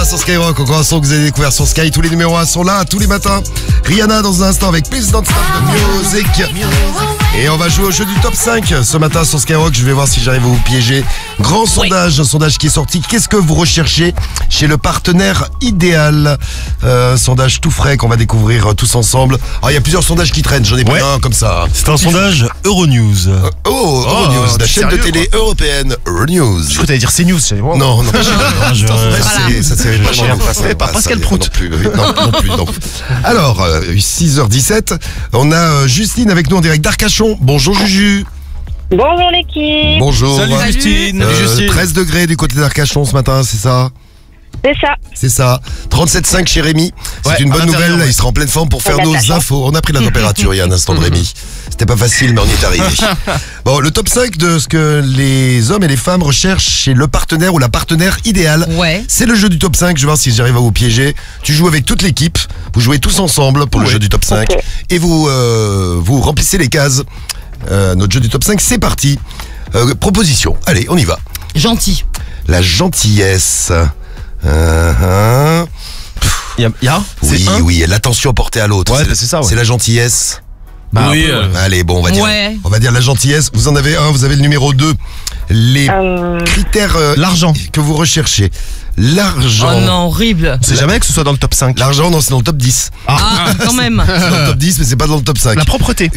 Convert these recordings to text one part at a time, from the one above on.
sur Skyrock, encore un son que vous avez découvert sur Sky. Tous les numéros 1 sont là, tous les matins. Rihanna dans un instant avec Please Don't Stop the Music. Et on va jouer au jeu du top 5 ce matin sur Skyrock. Je vais voir si j'arrive à vous piéger. Grand sondage, un sondage qui est sorti. Qu'est-ce que vous recherchez chez le partenaire idéal? Sondage tout frais qu'on va découvrir tous ensemble. Il y a plusieurs sondages qui traînent, j'en ai pris un comme ça. C'est un sondage Euronews. Euronews, la chaîne de télé européenne Euronews. Je crois que t'allais dire CNews. Non. Ça c'est pas Pascal Prout. Non plus. Alors, 6h17, on a Justine avec nous en direct d'Arcachon. Bonjour Juju. Bonjour l'équipe. Bonjour. Salut Justine. 13 degrés du côté d'Arcachon ce matin, c'est ça? C'est ça. 37,5 chez Rémi. C'est une bonne nouvelle. Il sera en pleine forme pour faire nos infos. On a pris la température il y a un instant de Rémi. C'était pas facile, mais on y est arrivé. Bon, le top 5 de ce que les hommes et les femmes recherchent chez le partenaire ou la partenaire idéale. Ouais. C'est le jeu du top 5. Je vais voir si j'arrive à vous piéger. Tu joues avec toute l'équipe. Vous jouez tous ensemble pour le jeu du top 5. Okay. Et vous remplissez les cases. Notre jeu du top 5, c'est parti. Proposition. Allez, on y va. Gentil. La gentillesse. Oui, l'attention portée à l'autre. Ouais, c'est ça. C'est la gentillesse. Oui. Allez, bon, on va dire la gentillesse. Vous en avez un, vous avez le numéro 2. Les critères L'argent que vous recherchez. L'argent. Oh non, horrible. C'est jamais que ce soit dans le top 5. L'argent, non, c'est dans le top 10. Ah, quand même. C'est dans le top 10, mais c'est pas dans le top 5. La propreté.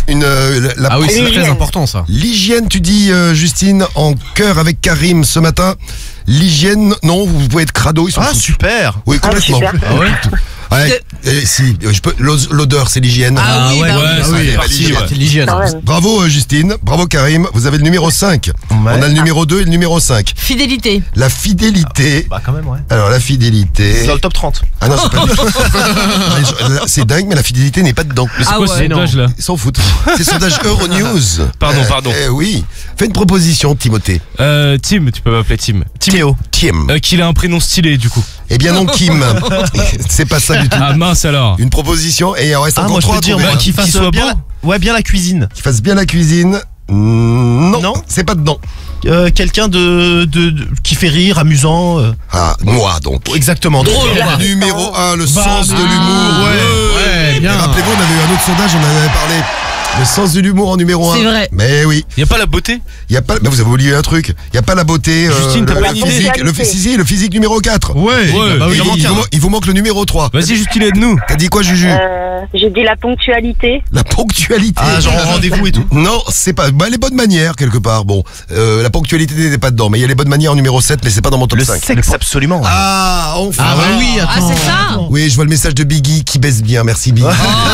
C'est très important ça. L'hygiène, tu dis, Justine, en cœur avec Karim ce matin. L'hygiène, non, vous pouvez être crado, ils sont foutus. Super. Oui, complètement. super. Si, l'odeur, c'est l'hygiène. C'est l'hygiène. Bravo Justine, bravo Karim, vous avez le numéro 5. On a le numéro 2 et le numéro 5. Fidélité. La fidélité. Bah quand même, ouais. Alors la fidélité. C'est dans le top 30. Ah non, c'est pas c'est dingue, mais la fidélité n'est pas dedans. Ah ouais. là Ils s'en foutent. C'est sondage Euronews. Pardon. Oui. Fais une proposition, Timothée. Tim, tu peux m'appeler Tim. Timéo. Tim. Qu'il a un prénom stylé du coup. Eh bien non, Kim. C'est pas ça du tout. Ah mince alors. Une proposition et il en reste encore Moi je 3 peux à dire trouver. qu'il fasse soit bien bien la cuisine. Qui fasse bien la cuisine. Non, c'est pas dedans. Quelqu'un de qui fait rire, amusant. Moi donc. Exactement. Numéro 1, le sens de l'humour. Ouais, bien. Et rappelez-vous, on avait eu un autre sondage, on en avait parlé. Le sens de l'humour en numéro 1. C'est vrai. Mais oui. Y a pas la beauté? Mais vous avez oublié un truc. Il y a pas la beauté. Justine, t'as pas une idée? Le physique numéro 4. Il vous manque le numéro 3. Vas-y Justine, aide-nous. T'as dit quoi, Juju? J'ai dit la ponctualité. La ponctualité. Genre rendez-vous et tout. Non, c'est pas. Les bonnes manières, quelque part. Bon, la ponctualité n'était pas dedans, mais il y a les bonnes manières en numéro 7, mais c'est pas dans mon top 5. Sexe, absolument. Enfin. C'est ça. Oui, je vois le message de Biggie qui baisse bien. Merci Biggie.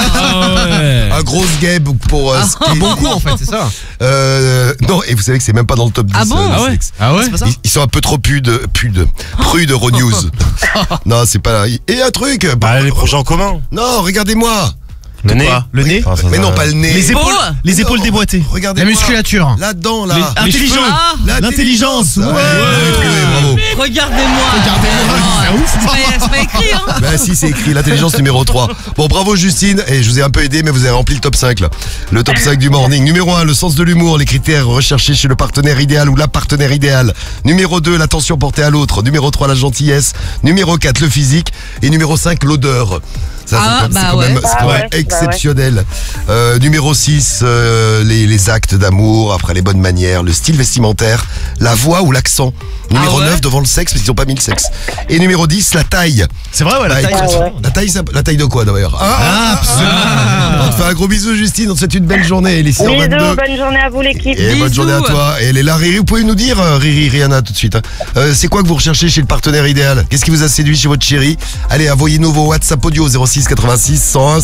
Un gros gay pour Bon coup en fait, c'est ça. Non, et vous savez que c'est même pas dans le top 10. Ah bon? C'est pas ça. Ils sont un peu trop prudes Euronews. Non, c'est pas. Et un truc. Les projets en commun. Non, regardez-moi. Le nez. Le nez. Mais non, pas le nez. Les épaules déboîtées. Regardez. La musculature. Là-dedans, là. L'intelligence. Bravo. Regardez-moi. C'est pas écrit, hein. Bah si, c'est écrit, l'intelligence numéro 3. Bon, bravo Justine, et je vous ai un peu aidé, mais vous avez rempli le top 5 là. Le top 5 du morning. Numéro 1, le sens de l'humour, les critères recherchés chez le partenaire idéal ou la partenaire idéale. Numéro 2, l'attention portée à l'autre. Numéro 3, la gentillesse. Numéro 4, le physique. Et numéro 5, l'odeur. C'est quand même exceptionnel. Numéro 6, les actes d'amour, après les bonnes manières, le style vestimentaire, la voix ou l'accent. Numéro 9, devant le sexe, parce qu'ils n'ont pas mis le sexe. Et numéro 10, la taille. C'est vrai, ouais, la taille. La taille de quoi d'ailleurs? Absolument. On te fait un gros bisou, Justine. On te souhaite une belle journée. Il est 6h22. Bonne journée à vous l'équipe. Et bonne journée à toi. Et elle est là, Riri. Vous pouvez nous dire, Riri, Rihanna, tout de suite. C'est quoi que vous recherchez chez le partenaire idéal? Qu'est-ce qui vous a séduit chez votre chérie? Allez, envoyez-nous vos WhatsApp audio 06 86 101